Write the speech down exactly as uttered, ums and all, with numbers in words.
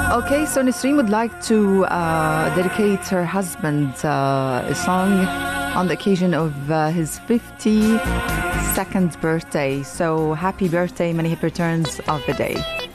Okay, so Nisreen would like to uh, dedicate her husband uh, a song on the occasion of uh, his fifty-second birthday. So happy birthday, many happy returns of the day.